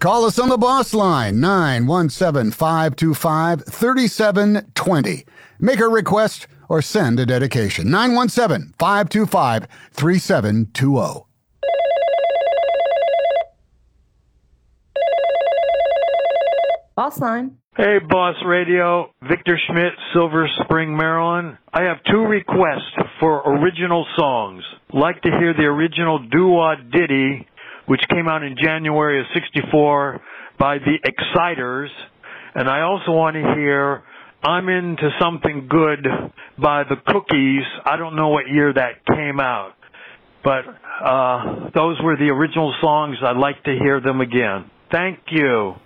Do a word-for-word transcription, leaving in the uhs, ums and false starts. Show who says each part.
Speaker 1: Call us on the boss line, nine one seven, five two five, three seven two zero. Make a request or send a dedication, nine one seven, five two five, three seven two zero.
Speaker 2: Boss line.
Speaker 3: Hey, Boss Radio. Victor Schmidt, Silver Spring, Maryland. I have two requests for original songs. Like to hear the original Doo-Wah Ditty, which came out in January of sixty-four by the Exciters. And I also want to hear I'm Into Something Good by the Cookies. I don't know what year that came out. But uh, those were the original songs. I'd like to hear them again. Thank you.